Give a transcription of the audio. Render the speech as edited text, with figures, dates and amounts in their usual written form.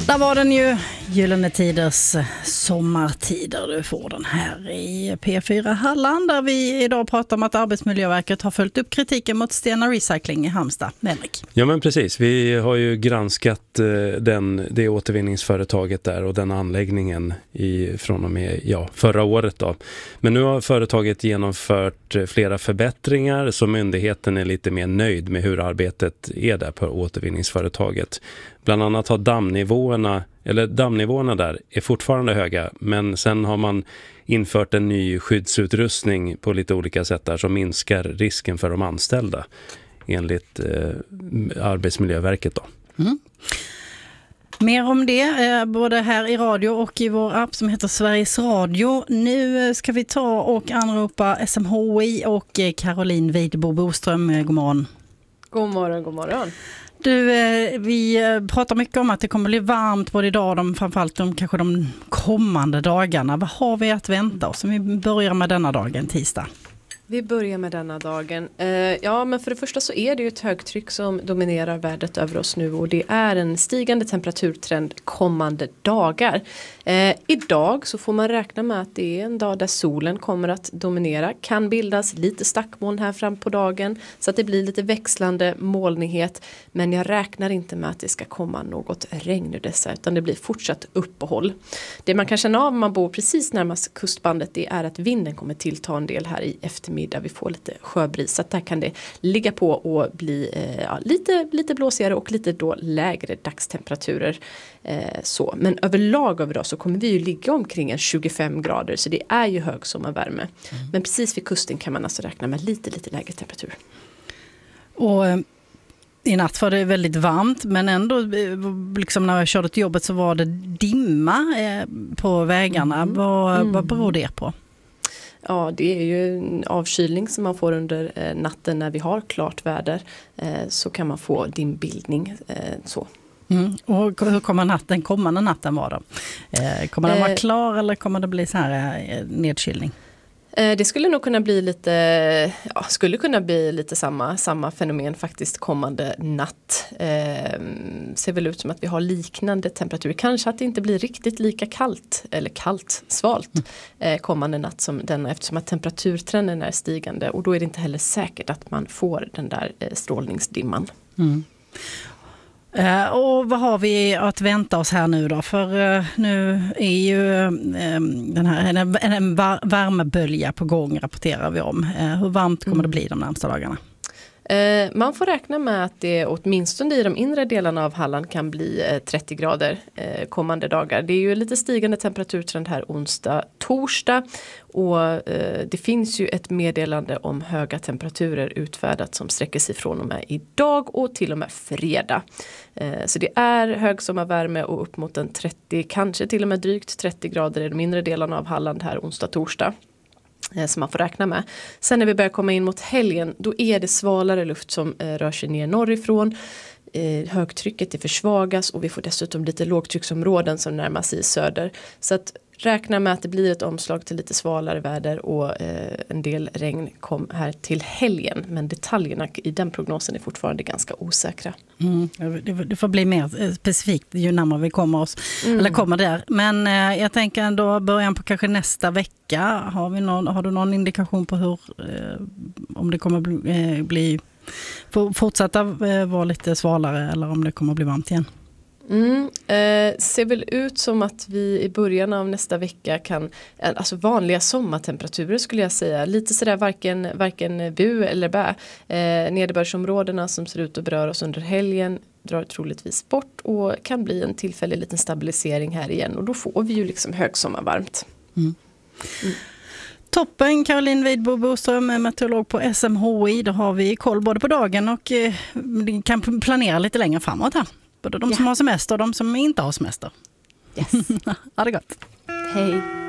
Där var den ju, Gyllene Tiders sommartider. Du får den här i P4 Halland, där vi idag pratar om att Arbetsmiljöverket har följt upp kritiken mot Stena Recycling i Halmstad. Henrik. Ja, men precis. Vi har ju granskat det återvinningsföretaget där och den anläggningen från och med förra året då. Men nu har företaget genomfört flera förbättringar, så myndigheten är lite mer nöjd med hur arbetet är där på återvinningsföretaget. Bland annat har dammnivåerna där är fortfarande höga, men sen har man infört en ny skyddsutrustning på lite olika sätt där som minskar risken för de anställda enligt Arbetsmiljöverket då. Mm. Mer om det, både här i radio och i vår app som heter Sveriges Radio. Nu ska vi ta och anropa SMHI och Caroline Widbo Boström. God morgon. God morgon, god morgon. Du, vi pratar mycket om att det kommer bli varmt både idag och framförallt kanske de kommande dagarna. Vad har vi att vänta oss? Om vi börjar med denna dagen, tisdag. Vi börjar med denna dagen. Men för det första så är det ju ett högtryck som dominerar världen över oss nu, och det är en stigande temperaturtrend kommande dagar. Idag så får man räkna med att det är en dag där solen kommer att dominera. Kan bildas lite stackmoln här fram på dagen så att det blir lite växlande molnighet. Men jag räknar inte med att det ska komma något regn ur dessa, utan det blir fortsatt uppehåll. Det man kan känna av om man bor precis närmast kustbandet, det är att vinden kommer tillta en del här i eftermiddag. Vi får lite sjöbris, så att där kan det ligga på och bli lite blåsigare och lite då lägre dagstemperaturer. Men överlag över dag så kommer vi ju ligga omkring 25 grader, så det är ju hög sommarvärme. Men precis vid kusten kan man alltså räkna med lite lägre temperatur. Och i natt var det väldigt varmt, men ändå liksom när jag körde till jobbet så var det dimma på vägarna. Vad beror det på? Ja, det är ju en avkylning som man får under natten när vi har klart väder. Så kan man få dimbildning. Så. Och hur kommer den kommande natten vara då? Kommer den vara klar eller kommer det bli så här nedkylning? Det skulle nog kunna bli lite samma fenomen faktiskt kommande natt. Ser väl ut som att vi har liknande temperatur. Kanske att det inte blir riktigt lika kallt eller svalt kommande natt som denna, eftersom att temperaturtrenden är stigande, och då är det inte heller säkert att man får den där strålningsdimman. Och vad har vi att vänta oss här nu då? För nu är ju den här en värmebölja på gång, rapporterar vi om. Hur varmt kommer det bli de närmsta dagarna? Man får räkna med att det åtminstone i de inre delarna av Halland kan bli 30 grader kommande dagar. Det är ju lite stigande temperaturtrend här onsdag, torsdag, och det finns ju ett meddelande om höga temperaturer utfärdat som sträcker sig från och med idag och till och med fredag. Så det är högsommarvärme och upp mot en 30, kanske till och med drygt 30 grader i de inre delarna av Halland här onsdag, torsdag. Som man får räkna med. Sen när vi börjar komma in mot helgen, då är det svalare luft som rör sig ner norrifrån. Högtrycket är försvagas och vi får dessutom lite lågtrycksområden som närmar sig i söder. Så att räkna med att det blir ett omslag till lite svalare väder och en del regn kom här till helgen. Men detaljerna i den prognosen är fortfarande ganska osäkra. Det får bli mer specifikt ju närmare vi kommer oss eller kommer där. Men jag tänker ändå början på kanske nästa vecka. Har du någon indikation på hur om det kommer bli fortsätta vara lite svalare eller om det kommer bli varmt igen? Ser väl ut som att vi i början av nästa vecka kan, alltså vanliga sommartemperaturer skulle jag säga, lite sådär varken bu eller bä. Nederbördsområdena som ser ut att beröra oss under helgen drar troligtvis bort och kan bli en tillfällig liten stabilisering här igen, och då får vi ju liksom högsommarvarmt. Toppen, Caroline Widbo Boström, meteorolog på SMHI. Då har vi koll både på dagen och kan planera lite längre framåt här. Både de som har semester och de som inte har semester. Yes. Ha det gott. Hej.